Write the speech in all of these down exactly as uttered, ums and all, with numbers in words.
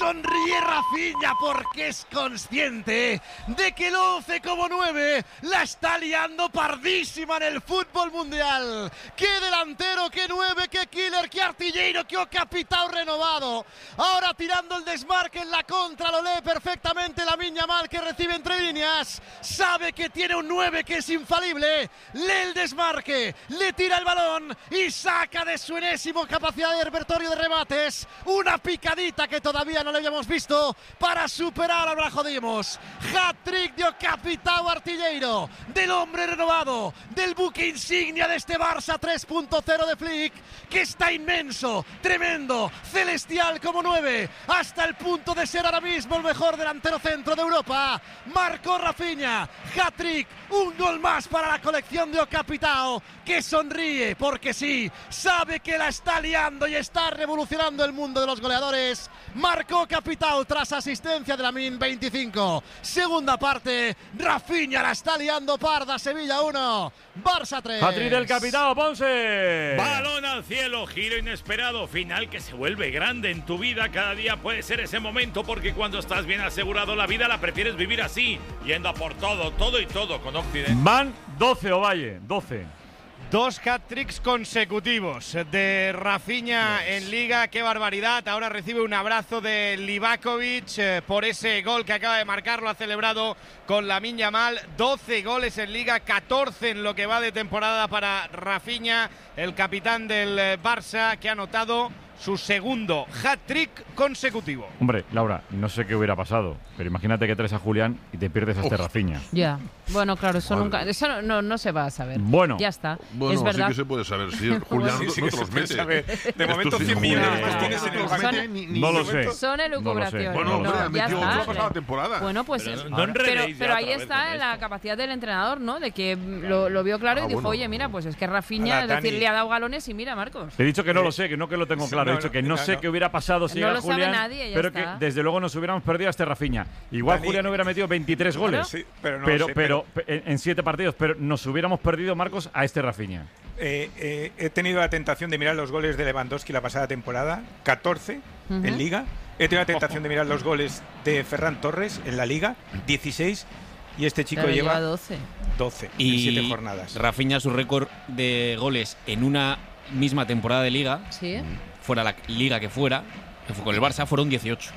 Sonríe Rafinha porque es consciente de que el once como nueve la está liando pardísima en el fútbol mundial. ¡Qué delantero, qué nueve, qué killer, qué artillero, qué capitao renovado! Ahora tirando el desmarque en la contra, lo lee perfectamente Lamine Yamal, que recibe entre líneas. Sabe que tiene un nueve que es infalible. Lee el desmarque, le tira el balón y saca de su enésimo capacidad de repertorio de remates una picadita que todavía no le habíamos visto para superar a Brahim Díaz. Hat-trick de capitao artillero, del hombre renovado, del buque insignia de este Barça tres punto cero de Flick, que está inmenso, tremendo, celestial como nueve, hasta el punto de ser ahora mismo el mejor delantero centro de Europa. Marcó Rafinha, hat-trick, un gol más para la colección de Capitao, que sonríe porque sí, sabe que la está liando y está revolucionando el mundo de los goleadores. Marcó Capitao tras asistencia de Lamine, veinticinco. Segunda parte, Rafinha la está liando parda. Sevilla uno, Barça tres. Hat-trick del Capitao, Ponce. Balón al cielo, giro inesperado, final que se vuelve grande en tu vida. Cada día puede ser ese momento, porque cuando estás bien asegurado la vida la prefieres vivir así, yendo a por todo, todo y todo con Occident. Van doce, Ovalle, doce. Dos hat-tricks consecutivos de Rafinha yes. en Liga. ¡Qué barbaridad! Ahora recibe un abrazo de Livakovic eh, por ese gol que acaba de marcar. Lo ha celebrado con Lamine Yamal. doce goles en Liga, catorce en lo que va de temporada para Rafinha, el capitán del Barça, que ha anotado su segundo hat-trick consecutivo. Hombre, Laura, no sé qué hubiera pasado, pero imagínate que traes a Julián y te pierdes a este Rafinha. Ya, bueno, claro, eso vale. nunca, eso no, no, no se va a saber. Bueno, ya está. Bueno, es verdad. sí que se puede saber. Si Julián sí, no, sí no que te los se puede mete. saber. De Esto momento sí, cien millones Julián, más no, tienes en el banco. ni, ni no lo sé. Son elucubraciones. No bueno, no, hombre, ya metió está. la pasada temporada. Bueno, pues pero, es, no pero, pero, pero ahí está la esto. capacidad del entrenador, ¿no? De que lo, lo vio claro ah, y dijo, bueno. oye, mira, pues es que Rafinha, Hola, es decir, Dani. le ha dado galones y mira, Marcos. Te he dicho que no lo sé, que no que lo tengo claro. No, He dicho que no, no, sé no. qué hubiera pasado si No llega lo sabe Julián, nadie, ya pero está. que desde luego nos hubiéramos perdido a este Rafinha. Igual Dani, Julián hubiera metido veintitrés goles, Sí, pero no pero, sé, pero, pero- en, en siete partidos, pero nos hubiéramos perdido, Marcos, a este Rafinha. Eh, eh, he tenido la tentación de mirar los goles de Lewandowski la pasada temporada, catorce Uh-huh. en Liga. He tenido la tentación de mirar los goles de Ferran Torres en la Liga, dieciséis. Y este chico Pero lleva lleva doce. doce en Y siete jornadas. Rafinha, su récord de goles en una misma temporada de Liga, Sí. fuera la Liga que fuera, que fue con el Barça, fueron dieciocho.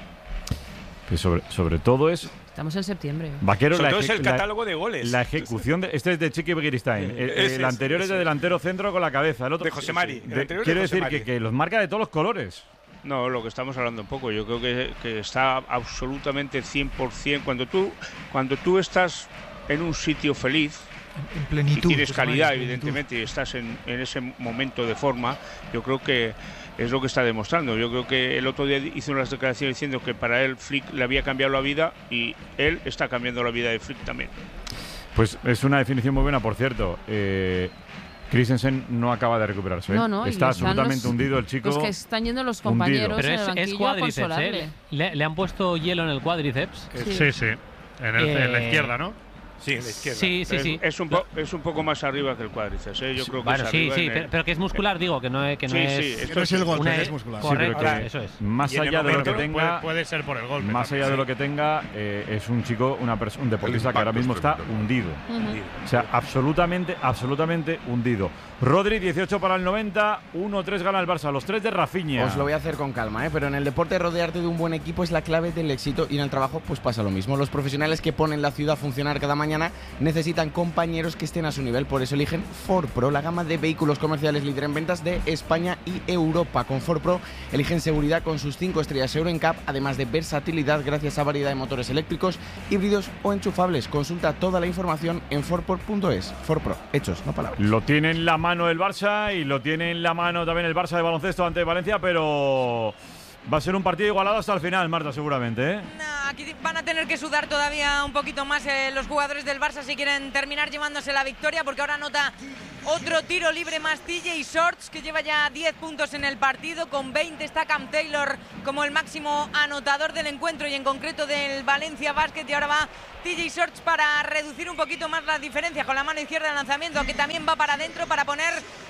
Que sobre, sobre todo es Estamos en septiembre. Vaquero, Sobre la, todo es eje- el la- catálogo de goles. la ejecución de, este es de Chiqui Begiristain. El, Ese el es, anterior es ese de es. delantero centro con la cabeza. El otro De José Mari, el de- anterior de quiero José decir Mari. que, que los marca de todos los colores. No, lo que estamos hablando un poco, yo creo que, que está absolutamente cien por ciento. Cuando tú, cuando tú estás en un sitio feliz, En plenitud. y tienes José calidad, María, en plenitud. evidentemente, y estás en, en ese momento de forma, yo creo que es lo que está demostrando. Yo creo que el otro día hizo unas declaraciones diciendo que para él Flick le había cambiado la vida y él está cambiando la vida de Flick también. Pues es una definición muy buena, por cierto. Eh, Christensen no acaba de recuperarse. ¿eh? No, no, y Está están absolutamente los- hundido el chico. Los que están yendo los hundido. compañeros Pero en el es, es banquillo a cuádriceps, consolarle. ¿eh? Le, le han puesto hielo en el cuádriceps. Sí, sí. En, el- en la Eh, izquierda, ¿no? Sí, en la izquierda. Sí, sí, es, sí. es un po- es un poco más arriba que el cuádriceps, ¿eh? Yo creo que Bueno, es sí, arriba sí, en el- pero, pero que es muscular, digo, que no es. Que no Sí, es sí, Que esto no es el golpe, una- es muscular. Sí, pero Correcto, que eso es. más Y en el allá de lo que momento tenga, Puede, puede ser por el golpe. más allá de lo que tenga, eh, es un chico, una perso- un deportista que ahora impacto mismo es está tremendo. hundido. Ujú. O sea, absolutamente, absolutamente hundido. Rodri, dieciocho para el noventa, uno tres gana el Barça, los tres de Rafinha. Os lo voy a hacer con calma, ¿eh? Pero en el deporte rodearte de un buen equipo es la clave del éxito y en el trabajo pues pasa lo mismo. Los profesionales que ponen la ciudad a funcionar cada mañana necesitan compañeros que estén a su nivel, por eso eligen Ford Pro, la gama de vehículos comerciales líder en ventas de España y Europa. Con Ford Pro eligen seguridad con sus cinco estrellas Euro N C A P, además de versatilidad gracias a variedad de motores eléctricos, híbridos o enchufables. Consulta toda la información en fordpro punto es. Ford Pro, hechos, no palabras. Lo tiene en la mano el Barça y lo tiene en la mano también el Barça de baloncesto ante Valencia, pero va a ser un partido igualado hasta el final, Marta, seguramente, ¿eh? Nah, aquí van a tener que sudar todavía un poquito más eh, los jugadores del Barça si quieren terminar llevándose la victoria, porque ahora anota otro tiro libre más T J Shorts, que lleva ya diez puntos en el partido. Con veinte está Cam Taylor como el máximo anotador del encuentro y en concreto del Valencia Basket. Y ahora va T J Shorts para reducir un poquito más la diferencia con la mano izquierda de lanzamiento, aunque también va para adentro para poner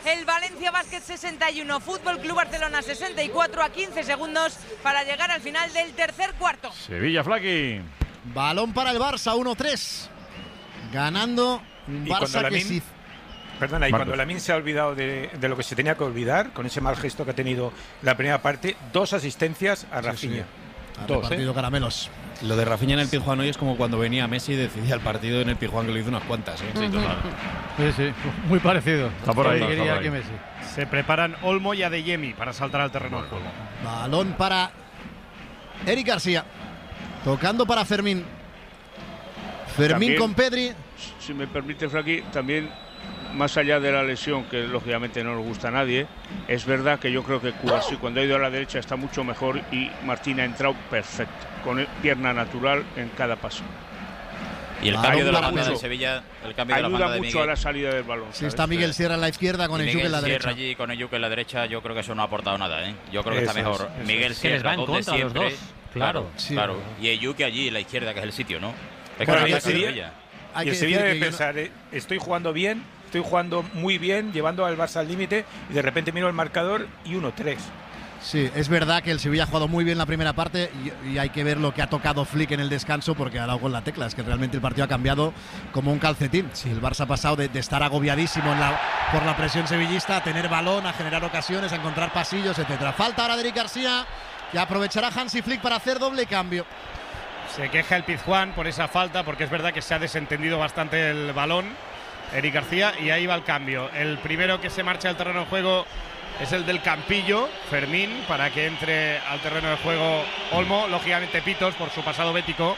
el Valencia Basket sesenta y uno, Fútbol Club Barcelona sesenta y cuatro, a quince segundos para llegar al final del tercer cuarto. Sevilla, Flaqui. Balón para el Barça, uno tres. Ganando un Barça que sí. Perdona, y Marcos. cuando Lamine se ha olvidado de, de lo que se tenía que olvidar, con ese mal gesto que ha tenido la primera parte, dos asistencias a Rafinha. Sí, Ha Dos, repartido ¿eh? caramelos. Lo de Rafinha en el Pizjuán hoy es como cuando venía Messi y decidía el partido en el Pizjuán, que lo hizo unas cuantas. ¿eh? Sí, total. Sí, sí, muy parecido. Está por ahí, Todo lo que está quería por ahí. aquí Messi. Se preparan Olmo y Adeyemi para saltar al terreno de juego. Balón para Eric García. Tocando para Fermín. Fermín También, con Pedri. Si me permite, Frankie, también más allá de la lesión, que lógicamente no nos gusta a nadie, es verdad que yo creo que Kouassi cuando ha ido a la derecha está mucho mejor y Martín ha entrado perfecto, con pierna natural en cada paso. Y el Balón cambio de la para banda de Muso. Sevilla, el cambio de la Ayuda banda de mucho Miguel. a la salida del balón. Sí, ¿sabes? está Miguel Sierra en la izquierda con Y el Yuque Miguel en la Sierra derecha. allí con el Yuque en la derecha, yo creo que eso no ha aportado nada, ¿eh? Yo creo que está Eso mejor es, eso Miguel es. Que les va Sierra, en donde contra los siempre. dos, claro. Sí, claro. verdad. Y el Yuque allí en la izquierda, que es el sitio, ¿no? Es Bueno, que y no el Sevilla- Sevilla. Hay y el que Sevilla decir debe que yo no- pensar, eh, estoy jugando bien, estoy jugando muy bien, llevando al Barça al límite, y de repente miro el marcador y uno tres. Sí, es verdad que el Sevilla ha jugado muy bien la primera parte y, y hay que ver lo que ha tocado Flick en el descanso porque ha dado con la tecla. Es que realmente el partido ha cambiado como un calcetín. Sí, el Barça ha pasado de, de estar agobiadísimo en la, por la presión sevillista a tener balón, a generar ocasiones, a encontrar pasillos, etcétera. Falta ahora de Eric García, que aprovechará Hansi Flick para hacer doble cambio. Se queja el Pizjuán por esa falta, porque es verdad que se ha desentendido bastante el balón, Eric García, y ahí va el cambio. El primero que se marcha al terreno de juego es el del Campillo, Fermín, para que entre al terreno de juego Olmo, lógicamente Pitos por su pasado bético.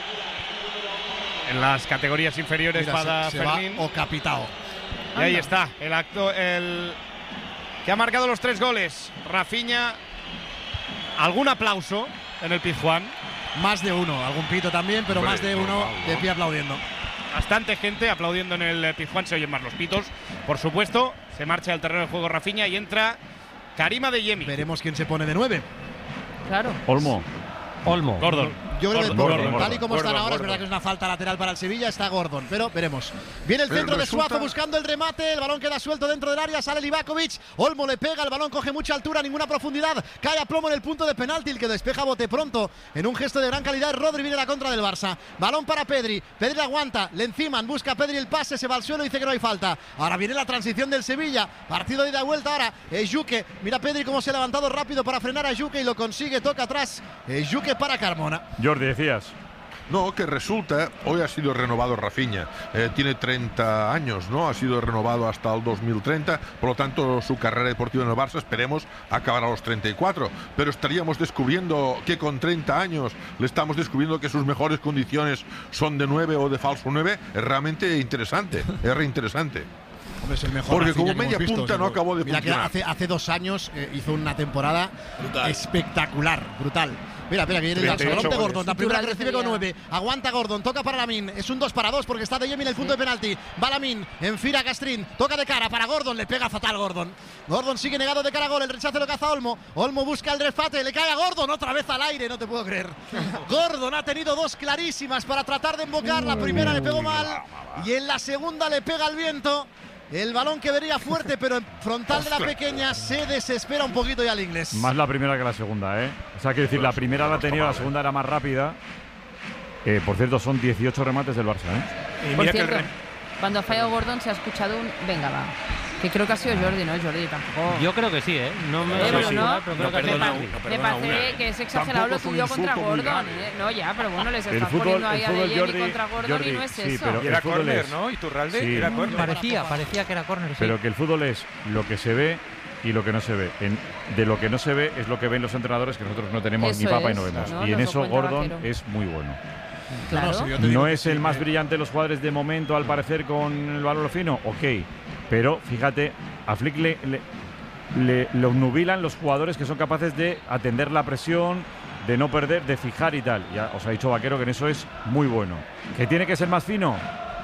En las categorías inferiores Mira, para se, se va Fermín. o capitao. Y ahí está, el acto, el que ha marcado los tres goles, Rafinha. Algún aplauso en el Pizjuán. Más de uno, algún pito también, pero Hombre, más de uno normal, ¿no? de pie aplaudiendo. Bastante gente aplaudiendo en el Pizjuán, se oyen más los pitos. Por supuesto, se marcha al terreno de juego Rafinha y entra Karim Adeyemi. Veremos quién se pone de nueve. Claro. Olmo. Olmo. Gordon. Yo creo que Gordon, por- Gordon, tal y Gordon. como están Gordon, ahora, es Gordon. verdad que es una falta lateral para el Sevilla, está Gordon, pero veremos. Viene el Pero centro de resulta- Suazo buscando el remate, el balón queda suelto dentro del área, sale Livakovic, Olmo le pega, el balón coge mucha altura, ninguna profundidad, cae a plomo en el punto de penalti, el que despeja bote pronto, en un gesto de gran calidad, Rodri viene la contra del Barça. Balón para Pedri, Pedri aguanta, le enciman, busca a Pedri el pase, se va al suelo y dice que no hay falta. Ahora viene la transición del Sevilla, partido de ida y vuelta ahora, es Yuque, mira Pedri cómo se ha levantado rápido para frenar a Yuque y lo consigue, toca atrás, es Yuque para Carmona. Jordi, decías. No, que resulta, hoy ha sido renovado Rafinha, eh, tiene treinta años, ¿no? Ha sido renovado hasta el dos mil treinta, por lo tanto su carrera deportiva en el Barça esperemos acabar a los treinta y cuatro, pero estaríamos descubriendo que con treinta años le estamos descubriendo que sus mejores condiciones son de nueve o de falso nueve, es realmente interesante, es reinteresante. Hombre, es el mejor Porque Rafinha como que hemos media visto, punta sin no duda. acabó de Mira que funcionar. hace, hace dos años eh, hizo una temporada Brutal. espectacular, brutal. Mira, espera, que viene el treinta y ocho rompe goles. Gordon, la primera que Brutal recibe con Sevilla. nueve, aguanta Gordon, toca para Lamin, es un dos para dos porque está de Yemi en el punto de penalti, va Lamin, enfila a Castrín, toca de cara para Gordon, le pega fatal Gordon, Gordon sigue negado de cara a gol, el rechazo lo caza Olmo, Olmo busca el refate, le cae a Gordon, otra vez al aire, no te puedo creer. Gordon ha tenido dos clarísimas para tratar de embocar, la primera le pegó mal y en la segunda le pega al viento. El balón que vería fuerte, pero en frontal de la pequeña se desespera un poquito ya el inglés. Más la primera que la segunda, ¿eh? O sea, quiero decir, la primera la ha tenido, la segunda era más rápida. Eh, por cierto, son dieciocho remates del Barça, ¿eh? Y Por mira que el cierto, rem- cuando ha fallado Gordon se ha escuchado un venga, va. Que creo que ha sido Jordi, ¿no? Jordi tampoco. Yo creo que sí, ¿eh? No me Eh, pero sí, no, pero creo no que ha sido perdona Jordi. una, No me perdona parece una. que es exagerado Tampoco lo es un tuyo contra insulto muy Gordon. grave. ¿eh? No, ya, pero bueno, les El estás fútbol- poniendo ahí el a fútbol, Adeyemi Jordi- contra Gordon Jordi, y no es sí, eso. pero Y era el fútbol córner, es- ¿no? Iturralde, Sí. era córner. Parecía, parecía que era córner, sí. Pero que el fútbol es lo que se ve y lo que no se ve. En- de lo que no se ve es lo que ven los entrenadores, que nosotros no tenemos Eso ni papa y es, no vemos. ¿no? Y en Nos eso lo cuenta Gordon Vaquero. es muy bueno. Claro. No, sí, yo te digo No que es sí, el más que- brillante de los jugadores de momento, al parecer, con el balón fino, ok. Pero fíjate, a Flick le, le, le- lo obnubilan los jugadores que son capaces de atender la presión, de no perder, de fijar y tal. Ya os ha dicho Vaquero que en eso es muy bueno. ¿Que tiene que ser más fino?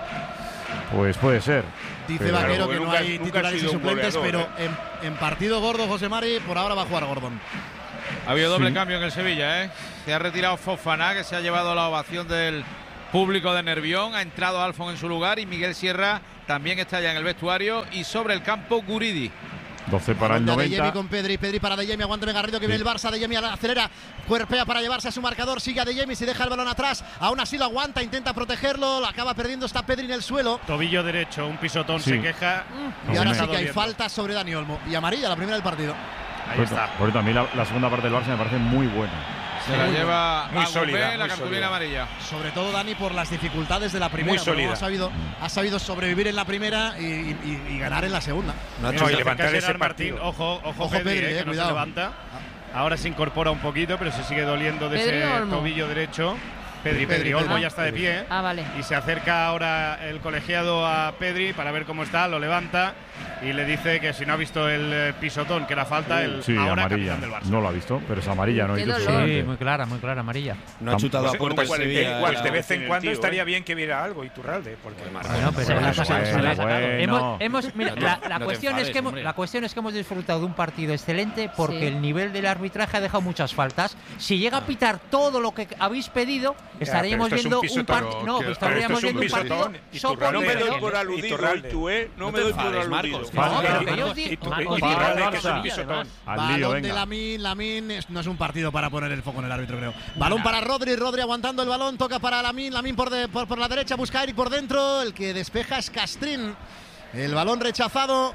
Pues puede ser. Dice Pero- Vaquero que Nunca- no hay nunca ha titulares y sido un suplentes, goleador, pero en, en partido gordo, José Mari, por ahora va a jugar Gordon. Ha habido doble Sí. cambio en el Sevilla, ¿eh? Se ha retirado Fofana, que se ha llevado la ovación del público de Nervión. Ha entrado Alfon en su lugar y Miguel Sierra también está ya en el vestuario. Y sobre el campo, Guridi. doce para el De noventa. Adeyemi con Pedri, Pedri para Adeyemi, aguántame Garrido que Sí. viene el Barça, Adeyemi acelera, cuerpea para llevarse a su marcador, sigue Adeyemi, se deja el balón atrás, aún así lo aguanta, intenta protegerlo, lo acaba perdiendo, está Pedri en el suelo. Tobillo derecho, un pisotón, Sí. se queja. Y ahora sí Está que hay doliendo. falta sobre Dani Olmo. Y amarilla, la primera del partido. Ahí Por, está. por eso a mí la, la segunda parte del Barça me parece muy buena. Se la lleva Muy a sólida, Goumbé, la muy cartulina sólida. amarilla. Sobre todo Dani por las dificultades de la primera. Muy pero sólida. Ha sabido, ha sabido sobrevivir en la primera y, y- y ganar en la segunda. No, Mira, y se levantar acerca ese Gerard Martín. partido. Ojo, ojo, Ojo Pedri, Pedri, eh, eh, que no cuidado. se levanta. Ahora se incorpora un poquito, pero se sigue doliendo de ¿Pedri ese o Olmo? tobillo derecho. Pedri, Pedri, Pedri, Olmo Pedri. ya está de pie. Ah, vale. Y se acerca ahora el colegiado a Pedri para ver cómo está, lo levanta y le dice que si no ha visto el eh, pisotón, que era falta, el Sí, ahora amarilla. capitán del Barça. No lo ha visto, pero es amarilla, ¿no? Qué Y tú dolor. seguramente. Sí, muy clara, muy clara, amarilla. No ha chutado Pues, a puerta el pues, Sevilla. pues, ya. de vez en cuando tío, estaría ¿eh? bien que viera algo Iturralde, porque Bueno, pero Bueno, la cosa- bueno, se la ha sacado. bueno. Hemos, hemos- mira, No te- la, no la te cuestión es enfades, que hemos, hombre. la cuestión es que hemos disfrutado de un partido excelente porque Sí. el nivel del arbitraje ha dejado muchas faltas. Si llega a pitar todo lo que habéis pedido, estaríamos pero esto es un viendo un, pisotón, partido. No, que- pero pero estaríamos esto es un viendo un partido pisotón, soporífero. No me doy Iturralde. por aludido, Iturralde. tú, ¿eh? No, No me te doy por enfades, aludido. Marcos. Falta. No, pero que Pero yo yo di- di- Marcos, Marcos, Iturralde, Iturralde, que es un Barça. pisotón. Al Balón lío, de venga. Lamine, Lamine es- no es un partido para poner el foco en el árbitro, creo. Balón para Rodri, Rodri aguantando el balón, toca para Lamine, Lamine por, de- por, por la derecha, busca a Eric por dentro, el que despeja es Castrín. El balón rechazado,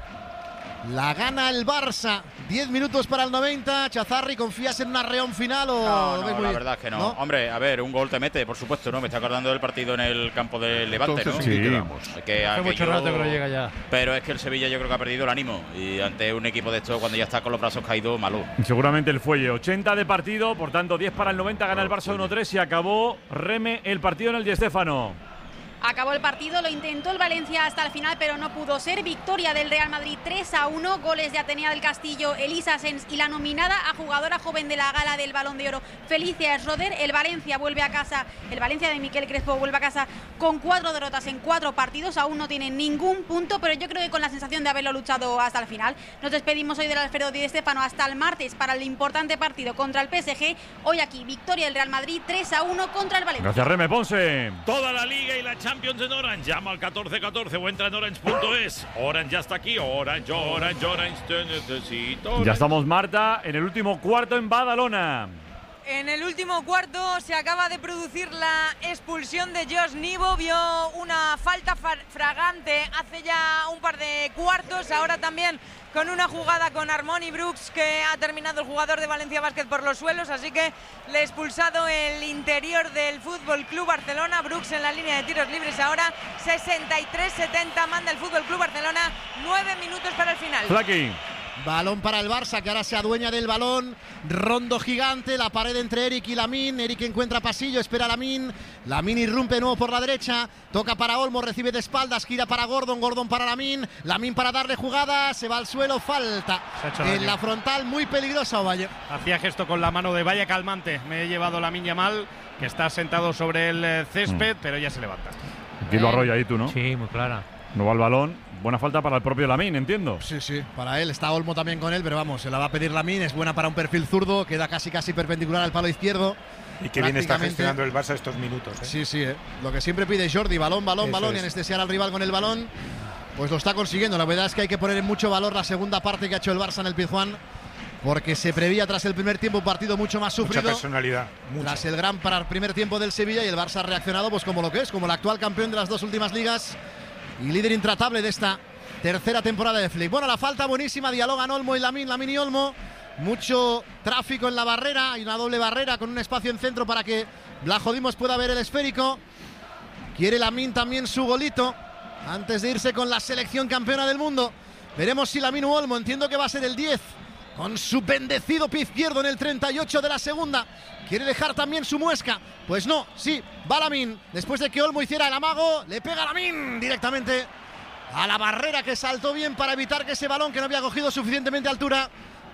la gana el Barça. diez minutos para el noventa, Chazarri, ¿confías en un arreón final o No, lo ves no, muy- la verdad es que no. Hombre, a ver, un gol te mete, por supuesto, ¿no? Me está acordando del partido en el campo del Levante, Entonces ¿no? sí que Sí. quedamos. Que Hace mucho aquello- rato que no llega ya. Pero es que el Sevilla yo creo que ha perdido el ánimo. Y ante un equipo de estos, cuando ya está con los brazos caídos, malo. Seguramente el fuelle. ochenta de partido, por tanto diez para el noventa, gana el Barça uno tres y acabó Reme el partido en el Di Stéfano. Acabó el partido, lo intentó el Valencia hasta el final, pero no pudo ser. Victoria del Real Madrid tres a uno, goles de Atenea del Castillo, Elisa Sens y la nominada a jugadora joven de la gala del Balón de Oro, Felicia Schroeder. El Valencia vuelve a casa, el Valencia de Miquel Crespo vuelve a casa con cuatro derrotas en cuatro partidos, aún no tiene ningún punto, pero yo creo que con la sensación de haberlo luchado hasta el final. Nos despedimos hoy del Alfredo Di Stéfano hasta el martes para el importante partido contra el P S G. Hoy aquí, victoria del Real Madrid tres a uno contra el Valencia. Gracias, Reme Ponce. Toda la Liga y la Champions en Orange. Llama al catorce catorce o entra en orange punto es. Orange ya está aquí. Orange, Orange, Orange, te necesito. Orange. Ya estamos, Marta, en el último cuarto en Badalona. En el último cuarto se acaba de producir la expulsión de Josh Nivo. Vio una falta fragante hace ya un par de cuartos. Ahora también con una jugada con Armoni Brooks, que ha terminado el jugador de Valencia Basket por los suelos. Así que le ha expulsado el interior del Fútbol Club Barcelona. Brooks en la línea de tiros libres ahora. sesenta y tres setenta manda el Fútbol Club Barcelona. Nueve minutos para el final. Flaky. Balón para el Barça, que ahora se adueña del balón. Rondo gigante, la pared entre Eric y Lamine. Eric encuentra pasillo, espera a Lamine. Lamine irrumpe de nuevo por la derecha. Toca para Olmo, recibe de espaldas, gira para Gordon. Gordon para Lamine. Lamine para darle jugada, se va al suelo, falta. Se ha hecho En daño. la frontal, muy peligrosa Ovalle. Hacía gesto con la mano de vaya calmante. Me he llevado la miña mal, que está sentado sobre el eh, césped, Mm. pero ya se levanta. Aquí lo arrolla ahí tú, ¿no? Sí, muy clara. No va el balón. Buena falta para el propio Lamine, entiendo. Sí, sí, para él. Está Olmo también con él, pero vamos, se la va a pedir Lamine. Es buena para un perfil zurdo, queda casi casi perpendicular al palo izquierdo. Y que bien está Prácticamente- gestionando el Barça estos minutos. ¿eh? Sí, sí, eh. Lo que siempre pide Jordi, balón, balón, Eso balón, es. y anestesiar al rival con el balón, pues lo está consiguiendo. La verdad es que hay que poner en mucho valor la segunda parte que ha hecho el Barça en el Pizjuán, porque se prevía tras el primer tiempo un partido mucho más Mucha sufrido. personalidad. mucha. Tras el gran para el primer tiempo del Sevilla, y el Barça ha reaccionado pues como lo que es, como el actual campeón de las dos últimas ligas y líder intratable de esta tercera temporada de Flick. Bueno, la falta buenísima, dialogan Olmo y Lamine, Lamine y Olmo. Mucho tráfico en la barrera, hay una doble barrera con un espacio en centro para que Blajodimos pueda ver el esférico. Quiere Lamine también su golito antes de irse con la selección campeona del mundo. Veremos si Lamine u Olmo, entiendo que va a ser el diez, con su bendecido pie izquierdo en el treinta y ocho de la segunda. Quiere dejar también su muesca. Pues no, sí, va Lamine. Después de que Olmo hiciera el amago, le pega Lamine directamente a la barrera, que saltó bien para evitar que ese balón, que no había cogido suficientemente altura,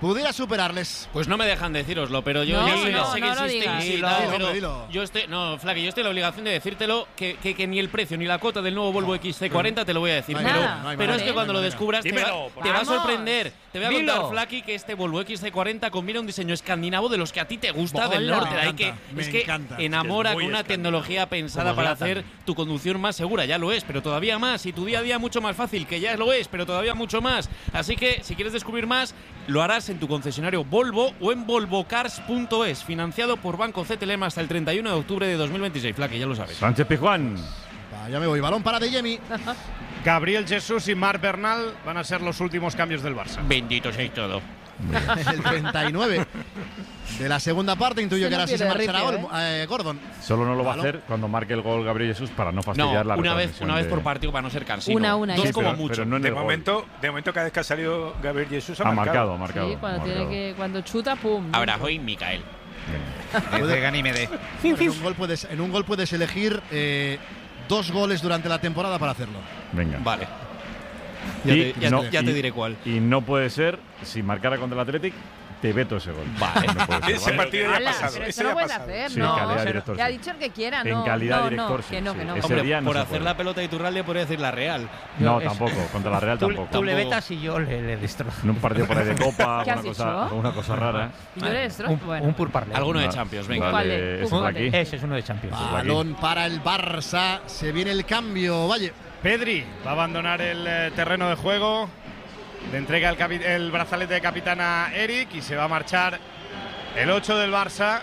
pudiera superarles. Pues no me dejan decíroslo, pero yo No, ya sé, no, sé que no lo existen, digas. sí, Dilo, tal, dilo, pero hombre, dilo. yo estoy, no, Flaky, yo estoy en la obligación de decírtelo que, que, que ni el precio ni la cuota del nuevo Volvo X C cuarenta te lo voy a decir, No hay pero, manera, no hay pero es manera. que cuando No lo hay descubras te va, Dímelo, te va a vamos. sorprender. Te voy a Dilo. contar, Flaky, que este Volvo X C cuarenta combina un diseño escandinavo de los que a ti te gusta, del Hola. norte, de ahí Me que encanta, es me que encanta. enamora Es muy con una escandinavo. tecnología pensada Como para Zlatan. hacer tu conducción más segura, ya lo es, pero todavía más, y tu día a día mucho más fácil, que ya lo es, pero todavía mucho más. Así que si quieres descubrir más, lo harás en tu concesionario Volvo o en volvocars punto es, financiado por Banco C T L M hasta el treinta y uno de octubre de dos mil veintiséis. Flaky, ya lo sabes. Sánchez Pizjuán. Va, ya me voy, balón para De Jemi. Gabriel Jesús y Marc Bernal van a ser los últimos cambios del Barça. Bendito sea todo. El treinta y nueve de la segunda parte, intuyo Ese que no ahora sí se pierde marchará ritmo, Olmo- eh, Gordon. Solo no lo va a Balón. hacer cuando marque el gol Gabriel Jesús para no No, fastidiar la una vez, retransmisión una vez de- por partido para no ser cansino. Una, una, Dos ya. como pero- mucho. pero no en De el gol. momento, de momento, cada vez que ha salido Gabriel Jesús ha, Ha marcado, ha marcado. marcado. Sí, cuando ha tiene marcado. que cuando chuta, pum. Ahora, hoy Micael. De Ganímede. Bueno, en, un gol puedes, en un gol puedes elegir eh, dos goles durante la temporada para hacerlo. Venga. Vale. Ya, Y te, ya- no- ya te y- diré cuál. Y no puede ser, si marcara contra el Athletic, te veto ese gol. Vale. No puede ser, Ese ¿vale? partido ya ha Ala, pasado. pero ese eso ya no ha puedes pasado. hacer, Sí, no. calidad director, Ya ha sí. dicho el que quiera, En no. calidad no, director, no, sí, que no, sí. que no. Ese Hombre, día no por se hacer puede. la pelota de Iturralde podría decir la Real. No, Es- tampoco. Contra la Real Tú, tampoco. tú le Tampoco. vetas y yo le, le destrozo. En un partido por ahí de Copa, ¿Qué alguna has cosa, dicho? alguna cosa rara. Y yo le destrozo. Un, Bueno. un purparley. Alguno de Vale. Champions, venga. Vale, Vale, ese es vale. aquí. Ese es uno de Champions. aquí. Balón para el Barça. Se viene el cambio. Valle. Pedri va a abandonar el eh, terreno de juego. Le entrega el, capi- el brazalete de capitán a Eric y se va a marchar el ocho del Barça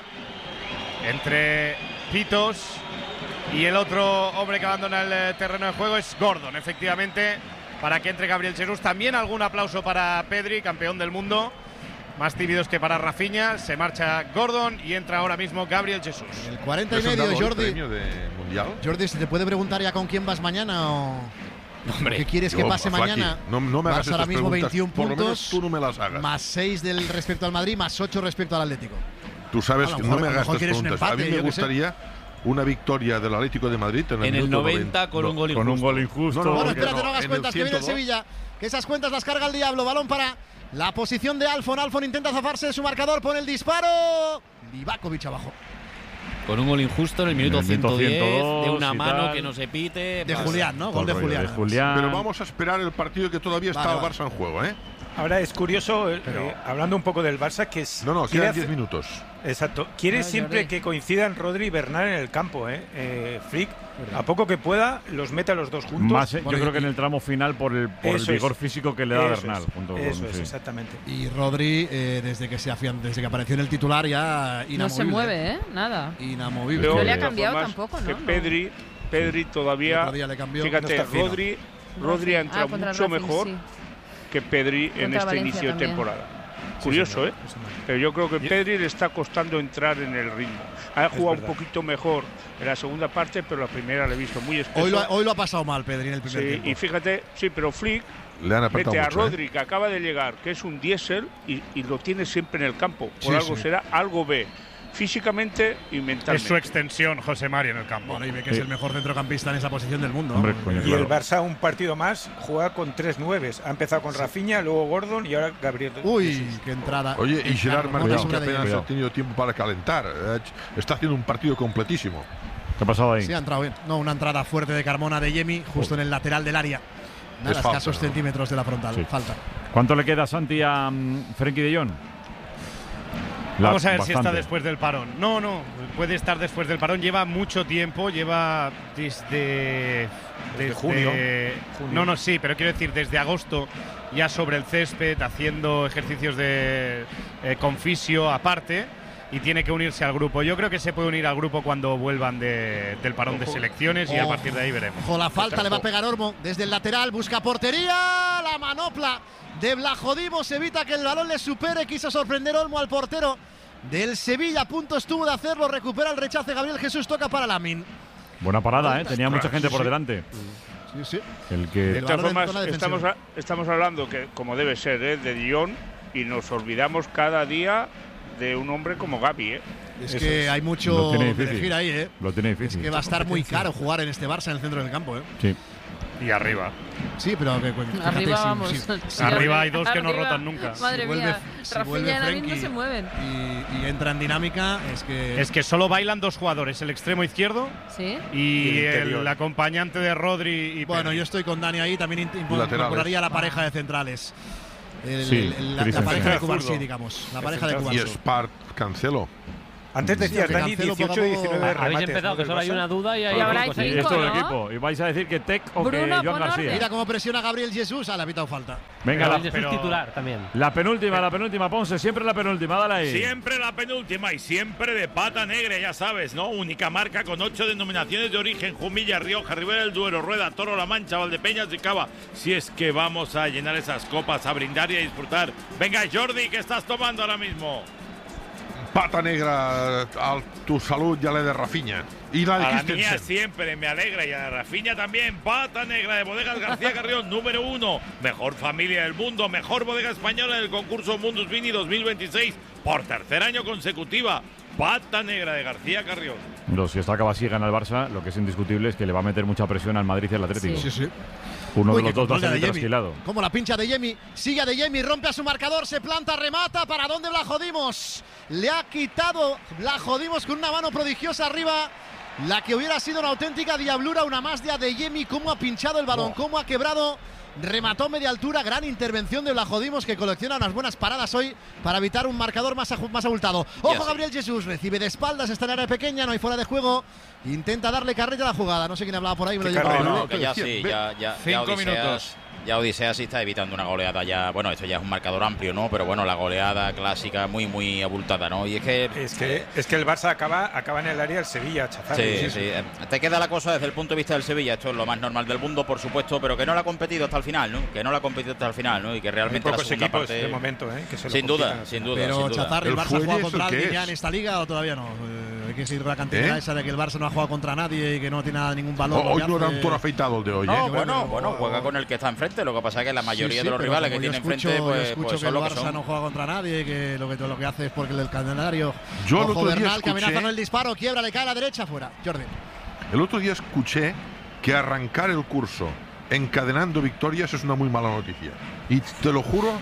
entre Pitos y el otro hombre que abandona el eh, terreno de juego es Gordon, efectivamente, para que entre Gabriel Jesús. También algún aplauso para Pedri, campeón del mundo. Más tímidos que para Rafinha. Se marcha Gordon y entra ahora mismo Gabriel Jesús. El cuarenta y ¿Les han medio, dado el Jordi. premio de mundial? Jordi, ¿se te puede preguntar ya con quién vas mañana o Hombre, qué quieres que Yo, pase Flaky, mañana? No, no me hagas Barça ahora estas mismo preguntas, veintiún por lo menos puntos, tú no me las hagas. más seis del respecto al Madrid, más ocho respecto al Atlético. Tú sabes A lo que mejor- no me a lo hagas mejor estas quieres un preguntas. empate, a mí me yo qué sé. gustaría una victoria del Atlético de Madrid en el, en el minuto noventa con un gol Con un injusto. gol injusto. No, no, Bueno, porque espérate, no, no, hagas en el cuentas, que viene el ciento dos. Sevilla. Que esas cuentas las carga el Diablo. Balón para la posición de Alfon. Alfon intenta zafarse de su marcador, pone el disparo. Livakovic abajo. Con un gol injusto en el minuto En el minuto ciento diez, de ciento dos una y mano tal. que no se pite. De pasa. Julián, ¿no? Todo Gol de el rollo Julián. de Julián. Pero vamos a esperar el partido que todavía está Vale, el vale. Barça en juego, ¿eh? Ahora es curioso, eh, eh, hablando un poco del Barça, que es, No, no, quiere quedan hacer- diez minutos. Exacto. Quiere No, siempre Jordi. que coincidan Rodri y Bernal en el campo, ¿eh? eh Flick, a poco que pueda, los mete a los dos juntos. Más, eh, Bueno, yo y- creo que en el tramo final por el, por el Eso es. vigor físico que le da Eso Bernal. es, junto con- eso es, sí. exactamente. Y Rodri, eh, desde que se afian- desde que apareció en el titular, ya inamovible. No se mueve, ¿eh? Nada. Inamovible. Pero, No le ha de todas cambiado formas, tampoco, ¿no? Que No. Pedri, Pedri El todavía. otro día le cambió. No Fíjate, está fino. Rodri, Rodri ha entrado Ah, contra el mucho Racing, mejor sí. que Pedri en Contra este Valencia inicio de también. temporada. Curioso, ¿eh? Pero yo creo que Pedri le está costando entrar en el ritmo. Ha jugado un verdad. poquito mejor en la segunda parte, pero la primera le he visto muy espeso. Hoy lo, ha- hoy lo ha pasado mal, Pedri, en el primer Sí, tiempo. y fíjate, sí, pero Flick Le han apretado mete a mucho, ¿eh? Rodri, que acaba de llegar, que es un diésel, y, y lo tiene siempre en el campo. Por Sí, algo sí. será, algo ve, físicamente y Es mentalmente. su extensión, José Mari, en el campo. Bueno, y ve que es el mejor centrocampista en esa posición del mundo. Hombre, ¿no? coño, Y claro. el Barça, un partido más, juega con tres nueves. Ha empezado con Rafinha, luego Gordon y ahora Gabriel. Uy, qué entrada. Oye, y Gerard Carmona Martín, es que una de apenas ellas. ha tenido tiempo para calentar. eh, Está haciendo un partido completísimo. ¿Qué ha pasado ahí? Sí, ha entrado bien. No, una entrada fuerte de Carmona de Yemi, justo en el lateral del área. Nada, Es falta, escasos ¿no? centímetros de la frontal. Sí. Falta. ¿Cuánto le queda, Santi, a um, Frenkie de Jong? La- Vamos a ver si está bastante. después del parón. No, no, puede estar después del parón. Lleva mucho tiempo, lleva desde. Desde junio. junio. No, no, sí, pero quiero decir, desde agosto ya sobre el césped, haciendo ejercicios de eh, con fisio aparte. Y tiene que unirse al grupo. Yo creo que se puede unir al grupo cuando vuelvan de- del parón de selecciones y a Ojo. partir de ahí veremos. Ojo, la falta le va a pegar Ormo desde el lateral, busca portería, la manopla de Blajodimos evita que el balón le supere, quiso sorprender Olmo al portero del Sevilla, a punto estuvo de hacerlo, recupera el rechace Gabriel Jesús, toca para Lamin. Buena parada, ¿eh? Tenía mucha gente Sí, por sí. delante. Sí, sí. El que De El todas balón en formas, zona defensiva. estamos, a- estamos hablando que, como debe ser, ¿eh? de Dion, y nos olvidamos cada día de un hombre como Gavi, ¿eh? Es Eso que es. hay Lo mucho tiene que difícil. elegir ahí, ¿eh? lo tiene Es difícil. que va a estar muy caro jugar en este Barça en el centro del campo, ¿eh? Sí. Y arriba. Sí, pero que, fíjate, Arriba si- vamos. si- Sí, arriba hay dos que no arriba. rotan nunca. Madre Si vuelve- mía, si Rafinha vuelve y Lamin no Frenkie se mueven. y, y entra en dinámica, es que. Es que solo bailan dos jugadores, el extremo izquierdo ¿Sí? y Y el el, interior. acompañante de Rodri. Y Bueno, Pedri. yo estoy con Dani ahí, también int- Laterales. incorporaría la pareja de centrales. El- Sí, el- el- la, la Christensen. pareja de Zurdo. Cubarsí, digamos. La pareja de Y Cubarsí. Spart Cancelo. Antes decías, que Dani, Cancelo dieciocho poco a y poco- diecinueve Habéis remates. empezado, ¿no, que del solo hay Barça? una duda y hay Y ahora hay cinco, Sí, seis. cinco, esto es el ¿no? equipo. Y vais a decir que Tec o Bruno, que Joan pon García. orden. Mira cómo presiona Gabriel Jesús. Ah, le ha pitado falta. Venga, Pero la, el de pero- titular también. la penúltima, la penúltima, Ponce. Siempre la penúltima, dale ahí. Siempre la penúltima y siempre de pata negra, ya sabes, ¿no? Única marca con ocho denominaciones de origen: Jumilla, Rioja, Ribera del Duero, Rueda, Toro, La Mancha, Valdepeñas y Cava. Si es que vamos a llenar esas copas, a brindar y a disfrutar. Venga, Jordi, ¿qué estás tomando ahora mismo? Pata negra a tu salud y a la de Rafinha. Y la de A la mía Christensen. siempre me alegra y a la Rafinha también. Pata negra de Bodegas García Carrión, número uno. Mejor familia del mundo, mejor bodega española en el concurso Mundus Vini dos mil veintiséis por tercer año consecutiva. Pata negra de García Carrión. No, si esta acaba así gana el Barça, lo que es indiscutible es que le va a meter mucha presión al Madrid y al Atlético. Sí, sí. Uno Uy, de los qué dos va a control de ser Adeyemi. trasquilado. Como la pincha de Yemi. Sigue de Yemi, rompe a su marcador, se planta, remata. ¿Para dónde la jodimos? Le ha quitado, la jodimos con una mano prodigiosa arriba. La que hubiera sido una auténtica diablura, una más de Adeyemi. Cómo ha pinchado el balón, cómo ha quebrado. Remató media altura, gran intervención de Blajodimos, que colecciona unas buenas paradas hoy para evitar un marcador más, aju- más abultado. Ojo, Gabriel Jesús, recibe de espaldas, está en área pequeña, no hay fuera de juego. Intenta darle carrera a la jugada. No sé quién hablaba por ahí, me lo ¿Qué llevo. carrera? No, No, no, que ya sí, ya, ya, ya Cinco Odiseas, minutos. ya Odiseas sí está evitando una goleada ya. Bueno, esto ya es un marcador amplio, ¿no? Pero bueno, la goleada clásica muy, muy abultada, ¿no? Y es que Es que, es que el Barça acaba, acaba en el área del Sevilla, Chazar. Sí, sí. eh, Te queda la cosa desde el punto de vista del Sevilla. Esto es lo más normal del mundo, por supuesto, pero que no la ha competido hasta el final, ¿no? Que no la ha competido hasta el final, ¿no? Y que Hay realmente la pocos segunda equipos parte. de momento, ¿eh? Que se lo Sin duda, complican. sin duda. Pero sin duda. Chazarri, ¿el ¿El Barça ha Fuelle jugado es contra el que alguien ya es? en esta liga o todavía no? Eh, hay que seguir la cantina ¿Eh? esa de que el Barça no ha jugado contra nadie y que no tiene nada, ningún valor. Hoy lo que no era hace. un toro afeitado el de hoy, No, ¿eh? bueno, pero- bueno, juega con el que está enfrente. Lo que pasa es que la mayoría Sí, sí, de los pero rivales que como yo tiene escucho- enfrente, yo pues, escucho pues que son el lo que Barça son. no juega contra nadie, que lo que, lo que hace es porque el calendario. Yo el Ojo, otro día Bernal, que amenaza escuché- con el disparo, quiebra, le cae a la derecha, fuera. Jordi. El otro día escuché que arrancar el curso encadenando victorias es una muy mala noticia. Y te lo juro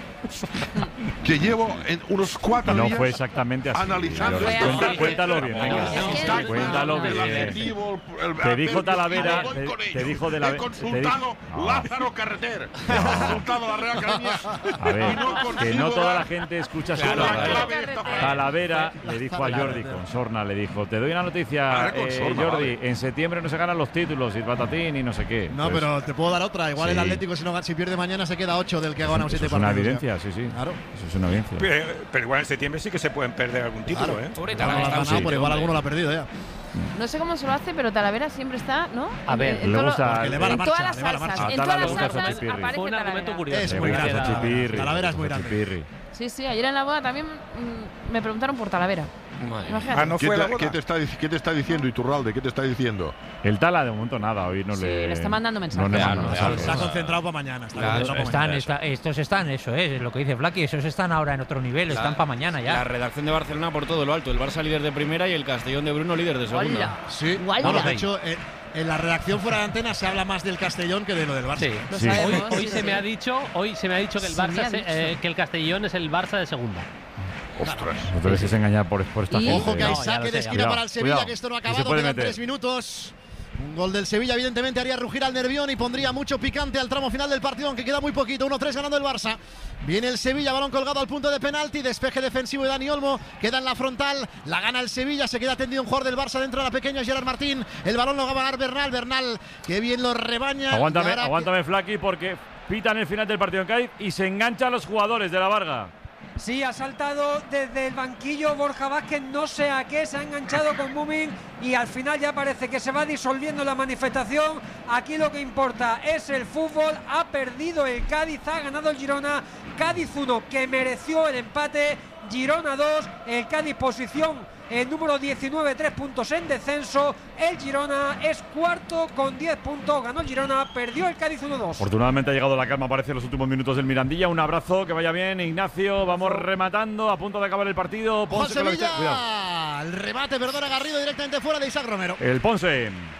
que llevo en unos cuatro No días fue exactamente así. analizando Pero esto. cuenta- cuéntalo bien, venga. Es que- Cuéntalo El bien. adjetivo, el- Te dijo el- Talavera, voy te, con te ello. dijo de la He consultado No. Lázaro Carreter. He consultado la Real Academia. A ver, y no que consigo no toda la dar gente escucha su con la Talavera. clave de esta frase. Talavera le dijo a Jordi con sorna, le dijo, te doy una noticia, Ah, con eh, sorna, Jordi, vale. en septiembre no se ganan los títulos y patatín y no sé qué. No, Pues, pero te puedo dar otra. Igual sí. el Atlético, si, no, si pierde mañana, se queda ocho del que ha ganado eso siete es una partidos. evidencia, sí, sí. Claro. Eso es una evidencia. Pero, pero igual en septiembre sí que se pueden perder algún título, Claro. ¿eh? Pobre Ya no lo Talavera, has ganado, sí, pero igual hombre. alguno lo ha perdido ya. No sé cómo se lo hace, pero Talavera siempre está, ¿no? A ver, En- en le todo lo- gusta- Porque le va la en marcha, todas las le va la salsas, marcha. en A todas Tala las le gusta salsas Xochipirri. aparece Fue un argumento Talavera. curioso. Es Le muy gusta grande. Xochipirri, Talavera es le muy gusta grande. Xochipirri. Sí, sí, ayer en la boda también mm, me preguntaron por Talavera. Madre Imagínate. Ah, no ¿Qué fue la te, boda. qué te está, dic- qué te está diciendo Iturralde? ¿Qué te está diciendo? El Tala de momento nada, hoy no Sí, le... le está mandando mensajes. No le Claro, manda claro, mensajes. Está concentrado para mañana. Está Claro, concentrado para están, mañana. está- estos están, eso es, lo que dice Flaky, esos están ahora en otro nivel, están para mañana La ya. redacción de Barcelona por todo lo alto. El Barça líder de primera y el Castellón de Bruno líder de segunda. Hola. Sí, Guala. bueno, de hecho, eh, en la redacción fuera de antena se habla más del Castellón que de lo del Barça. Sí. Lo Sí. Hoy, sabemos. hoy sí, se sí. me ha dicho, hoy se me ha dicho que el Se me Barça ha se- dicho. eh, que el Castellón es el Barça de segunda. Ostras. No te dejes engañar por, por esta Y- gente. Ojo que hay No, ya saque lo de sé, esquina cuidado, para el Sevilla, cuidado, que esto no ha que se acabado, puede quedan meter. tres minutos. Un gol del Sevilla, evidentemente, haría rugir al Nervión y pondría mucho picante al tramo final del partido, aunque queda muy poquito. uno tres ganando el Barça. Viene el Sevilla, balón colgado al punto de penalti, despeje defensivo de Dani Olmo, queda en la frontal, la gana el Sevilla, se queda tendido un jugador del Barça dentro de la pequeña, Gerard Martín. El balón lo va a ganar Bernal, Bernal, que bien lo rebaña. Aguántame, Y ahora que- aguántame, Flaky, porque pitan el final del partido en Cádiz y se enganchan los jugadores de la Varga. Sí, ha saltado desde el banquillo Borja Vázquez, no sé a qué, se ha enganchado con Mumin y al final ya parece que se va disolviendo la manifestación. Aquí lo que importa es el fútbol, ha perdido el Cádiz, ha ganado el Girona, Cádiz uno, que mereció el empate, Girona dos, el Cádiz posición el número diecinueve, tres puntos en descenso, el Girona es cuarto con diez puntos, ganó el Girona, perdió el Cádiz uno dos. Afortunadamente ha llegado la calma, parece, en los últimos minutos del Mirandilla. Un abrazo, que vaya bien, Ignacio. Vamos rematando, a punto de acabar el partido. Ojo al Ponce con la victoria. Cuidado. Sevilla, el remate, perdona Garrido directamente fuera de Isaac Romero. El Ponce.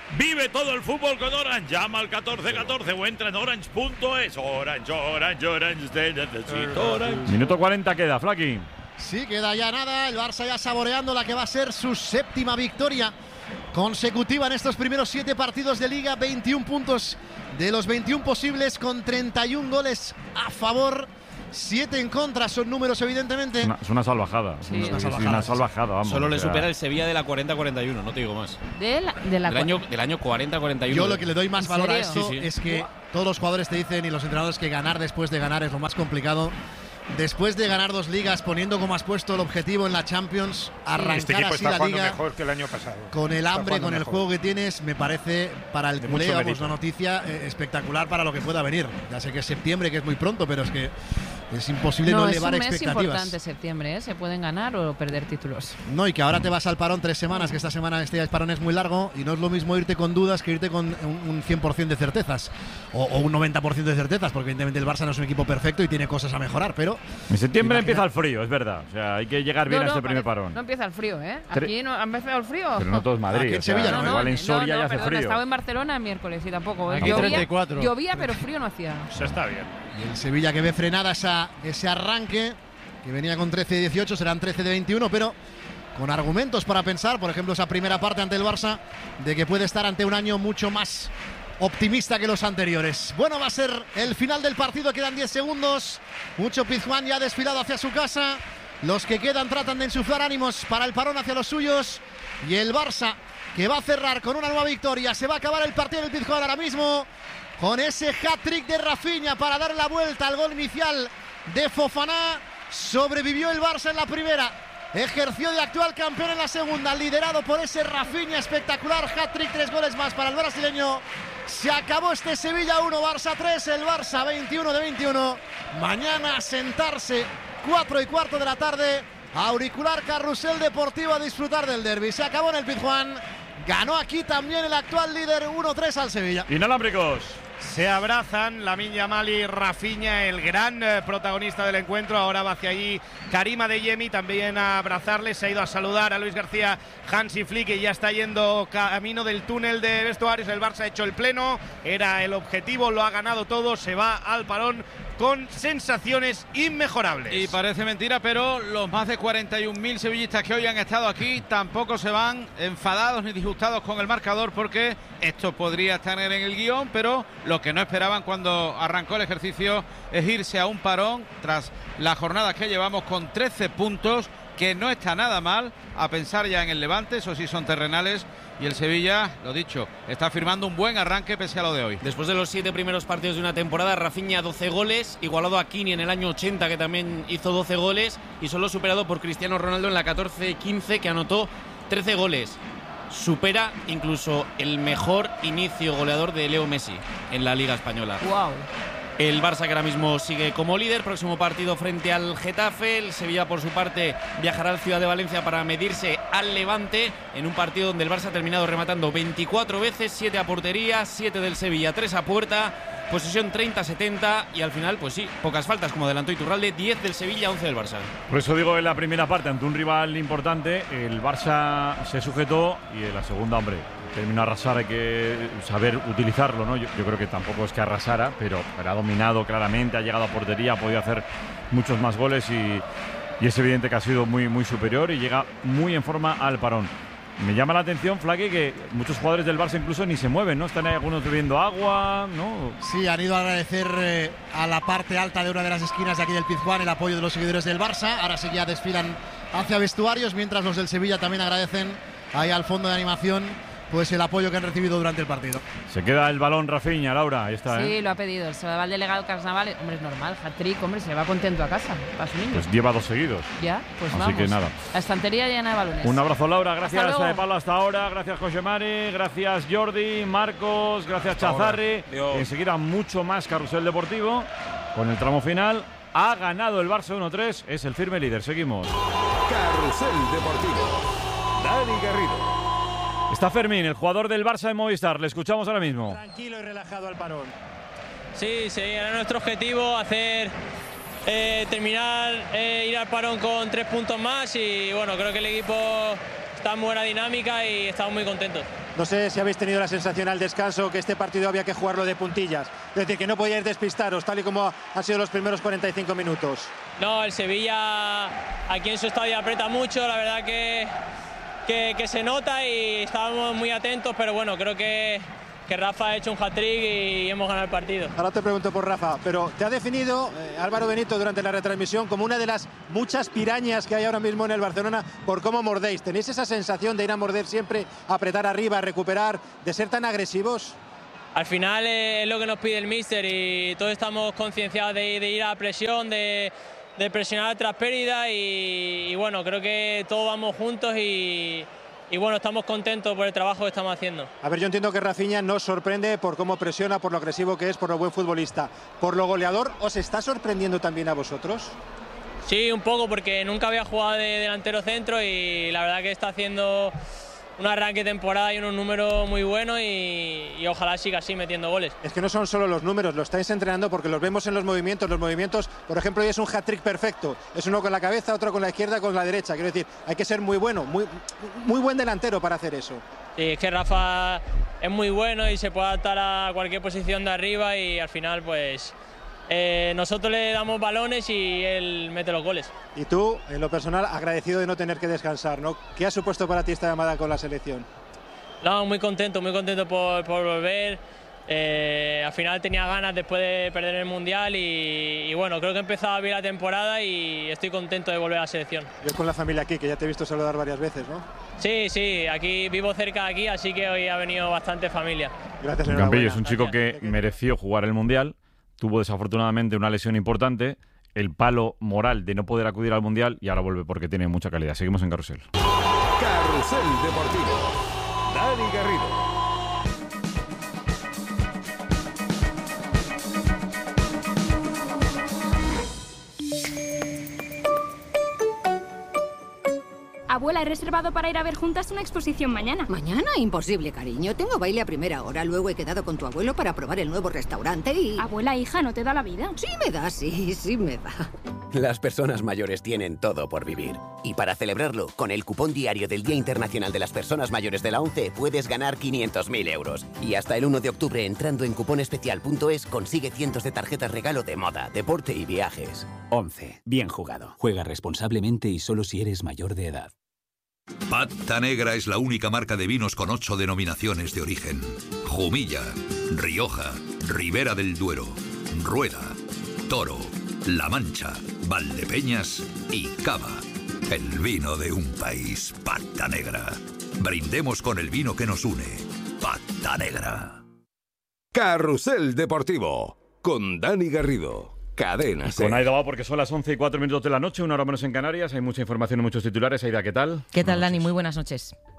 Vive todo el fútbol con Orange. Llama al catorce catorce o entra en orange punto es. Orange, Orange, Orange, te necesito Orange. Minuto cuarenta queda, Flaki. Sí, queda ya nada. El Barça ya saboreando la que va a ser su séptima victoria consecutiva en estos primeros siete partidos de Liga. veintiún puntos de los veintiún posibles con treinta y un goles a favor. siete en contra, son números evidentemente. Una, es una salvajada. Sí, una, una salvajada, una salvajada, vamos. Solo le o sea, supera el Sevilla de la cuarenta cuarenta y uno, no te digo más. De la, de la del, año, del año cuarenta cuarenta y uno. Yo lo que le doy más ¿En valor a serio? esto Sí, sí. es que todos los jugadores te dicen y los entrenadores que ganar después de ganar es lo más complicado. Después de ganar dos ligas, poniendo como has puesto el objetivo en la Champions, arrancar Este equipo así está la jugando liga mejor que el año pasado. con el Está hambre, jugando con el mejor. juego que tienes, me parece para el De culé, mucho vamos, mérito. una noticia eh, espectacular para lo que pueda venir. Ya sé que es septiembre, que es muy pronto, pero es que es imposible no, No, es elevar un mes expectativas. importante septiembre, ¿eh? Se pueden ganar o perder títulos. No, y que ahora te vas al parón tres semanas, que esta semana este parón es muy largo y no es lo mismo irte con dudas que irte con un, un cien por ciento de certezas o, o un noventa por ciento de certezas, porque evidentemente el Barça no es un equipo perfecto y tiene cosas a mejorar, pero En septiembre Imagina- empieza el frío, es verdad. O sea, hay que llegar bien No, a no, este primer parece- parón. No empieza el frío, ¿eh? Tre- Aquí no ha empezado el frío. Pero no todo es Madrid. Aquí en o sea, Sevilla no, ¿eh? igual en Soria no, ya hace perdona, frío. Estaba en Barcelona el miércoles y tampoco. ¿eh? Aquí Llovía, treinta y cuatro. llovía, pero frío no hacía. Se está bien. y el Sevilla que ve frenada esa, ese arranque, que venía con trece de dieciocho, serán trece de veintiuno, pero con argumentos para pensar, por ejemplo, esa primera parte ante el Barça, de que puede estar ante un año mucho más optimista que los anteriores. Bueno, va a ser el final del partido, quedan diez segundos. Mucho Pizjuán ya ha desfilado hacia su casa. Los que quedan tratan de insuflar ánimos para el parón hacia los suyos. Y el Barça, que va a cerrar con una nueva victoria. Se va a acabar el partido del Pizjuán ahora mismo con ese hat-trick de Rafinha para dar la vuelta al gol inicial de Fofana. Sobrevivió el Barça en la primera, ejerció de actual campeón en la segunda, liderado por ese Rafinha espectacular, hat-trick, tres goles más para el brasileño. Se acabó este Sevilla uno, Barça tres, el Barça veintiuno de veintiuno. Mañana a sentarse, cuatro y cuarto de la tarde, auricular Carrusel Deportivo a disfrutar del derbi. Se acabó en el Pizjuán, ganó aquí también el actual líder uno tres al Sevilla. Inalámbricos. Se abrazan Lamine Yamal y Rafinha, el gran eh, protagonista del encuentro. Ahora va hacia allí Karim Adeyemi también a abrazarle. Se ha ido a saludar a Luis García, Hansi Flick, y ya está yendo camino del túnel de vestuarios. El Barça ha hecho el pleno, era el objetivo, lo ha ganado todo. Se va al parón con sensaciones inmejorables. Y parece mentira, pero los más de cuarenta y un mil sevillistas que hoy han estado aquí tampoco se van enfadados ni disgustados con el marcador, porque esto podría estar en el guión, pero lo que no esperaban cuando arrancó el ejercicio es irse a un parón tras la jornada que llevamos con trece puntos, que no está nada mal, a pensar ya en el Levante, eso sí son terrenales, y el Sevilla, lo dicho, está firmando un buen arranque pese a lo de hoy. Después de los siete primeros partidos de una temporada, Rafinha doce goles, igualado a Kini en el año ochenta, que también hizo doce goles, y solo superado por Cristiano Ronaldo en la catorce quince, que anotó trece goles. Supera incluso el mejor inicio goleador de Leo Messi en la Liga Española. Wow. El Barça, que ahora mismo sigue como líder, próximo partido frente al Getafe. El Sevilla, por su parte, viajará al Ciudad de Valencia para medirse al Levante en un partido donde el Barça ha terminado rematando veinticuatro veces, siete a portería, siete del Sevilla, tres a puerta, posesión treinta setenta, y al final, pues sí, pocas faltas, como adelantó Iturralde, diez del Sevilla, once del Barça. Por eso digo, en la primera parte, ante un rival importante, el Barça se sujetó, y en la segunda, hombre, terminó a arrasar, hay que saber utilizarlo, ¿no? Yo, yo creo que tampoco es que arrasara, pero, pero ha dominado claramente, ha llegado a portería, ha podido hacer muchos más goles, y, y es evidente que ha sido muy, muy superior y llega muy en forma al parón. Me llama la atención, Flaque, que muchos jugadores del Barça incluso ni se mueven, ¿no? Están ahí algunos bebiendo agua, ¿no? Sí, han ido a agradecer eh, a la parte alta de una de las esquinas de aquí del Pizjuán el apoyo de los seguidores del Barça. Ahora sí ya desfilan hacia vestuarios, mientras los del Sevilla también agradecen ahí al fondo de animación pues el apoyo que han recibido durante el partido. Se queda el balón Rafinha, Laura, ahí está, Sí, ¿eh? lo ha pedido. Se va el delegado Carnaval. Hombre, es normal. Hat-trick, hombre, se va contento a casa. Para su niño. Pues lleva dos seguidos. Ya, pues Así vamos. que nada. La estantería llena de balones. Un abrazo, Laura. Gracias, Hasta luego. eh, Pablo, hasta ahora. Gracias, José Mari. Gracias, Jordi, Marcos. Gracias, Hasta Chazarri. ahora. Enseguida mucho más Carrusel Deportivo. Con el tramo final. Ha ganado el Barça uno tres. Es el firme líder. Seguimos. Carrusel Deportivo. Dani Garrido. Está Fermín, el jugador del Barça de Movistar. Le escuchamos ahora mismo. Tranquilo y relajado al parón. Sí, sí, era nuestro objetivo hacer eh, terminar, eh, ir al parón con tres puntos más, y bueno, creo que el equipo está en buena dinámica y estamos muy contentos. No sé si habéis tenido la sensación al descanso que este partido había que jugarlo de puntillas, es decir, que no podíais despistaros tal y como han sido los primeros cuarenta y cinco minutos. No, el Sevilla aquí en su estadio aprieta mucho, la verdad que, que, que se nota y estábamos muy atentos, pero bueno, creo que, que Rafa ha hecho un hat-trick y hemos ganado el partido. Ahora te pregunto por Rafa, pero te ha definido eh, Álvaro Benito durante la retransmisión como una de las muchas pirañas que hay ahora mismo en el Barcelona por cómo mordéis. ¿Tenéis esa sensación de ir a morder siempre, apretar arriba, recuperar, de ser tan agresivos? Al final es lo que nos pide el míster y todos estamos concienciados de, de ir a la presión, de, de presionar tras pérdida y, y bueno, creo que todos vamos juntos y... Y bueno, estamos contentos por el trabajo que estamos haciendo. A ver, yo entiendo que Rafinha nos sorprende por cómo presiona, por lo agresivo que es, por lo buen futbolista. ¿Por lo goleador os está sorprendiendo también a vosotros? Sí, un poco, porque nunca había jugado de delantero centro y la verdad que está haciendo un arranque de temporada y unos números muy buenos y, y ojalá siga así metiendo goles. Es que no son solo los números, lo estáis entrenando porque los vemos en los movimientos. Los movimientos, por ejemplo, hoy es un hat-trick perfecto. Es uno con la cabeza, otro con la izquierda, con la derecha. Quiero decir, hay que ser muy bueno, muy, muy buen delantero para hacer eso. Sí, es que Rafa es muy bueno y se puede adaptar a cualquier posición de arriba y al final, pues... Eh, nosotros le damos balones y él mete los goles. Y tú, en lo personal, agradecido de no tener que descansar, ¿no? ¿Qué ha supuesto para ti esta llamada con la selección? No, muy contento, muy contento por, por volver. Eh, al final tenía ganas después de perder el Mundial y, y bueno, creo que he empezado bien la temporada y estoy contento de volver a la selección. Yo con la familia aquí, que ya te he visto saludar varias veces, ¿no? Sí, sí, aquí vivo cerca de aquí, así que hoy ha venido bastante familia. Gracias, Campillo es un chico que mereció jugar el Mundial. Tuvo desafortunadamente una lesión importante, el palo moral de no poder acudir al Mundial y ahora vuelve porque tiene mucha calidad. Seguimos en Carrusel. Carrusel Deportivo. Dani Garrido. Abuela, he reservado para ir a ver juntas una exposición mañana. ¿Mañana? Imposible, cariño. Tengo baile a primera hora. Luego he quedado con tu abuelo para probar el nuevo restaurante y... Abuela, hija, ¿no te da la vida? Sí me da, sí, sí me da. Las personas mayores tienen todo por vivir. Y para celebrarlo, con el cupón diario del Día Internacional de las Personas Mayores de la ONCE puedes ganar quinientos mil euros. Y hasta el uno de octubre, entrando en cuponespecial punto es, consigue cientos de tarjetas regalo de moda, deporte y viajes. ONCE. Bien jugado. Juega responsablemente y solo si eres mayor de edad. Pata Negra es la única marca de vinos con ocho denominaciones de origen. Jumilla, Rioja, Ribera del Duero, Rueda, Toro, La Mancha, Valdepeñas y Cava. El vino de un país, Pata Negra. Brindemos con el vino que nos une. Pata Negra. Carrusel Deportivo con Dani Garrido. Cadena Con Aida va porque son las once y cuatro minutos de la noche, una hora menos en Canarias. Hay mucha información y muchos titulares. Aida, ¿qué tal? ¿Qué tal, Dani? Muy buenas noches.